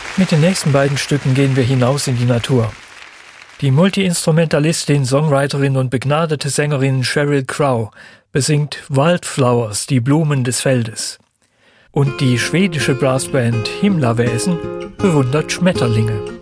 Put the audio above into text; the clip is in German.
Mit den nächsten beiden Stücken gehen wir hinaus in die Natur. Die Multiinstrumentalistin, Songwriterin und begnadete Sängerin Sheryl Crow besingt Wildflowers, die Blumen des Feldes. Und die schwedische Brassband Himlaväsen bewundert Schmetterlinge.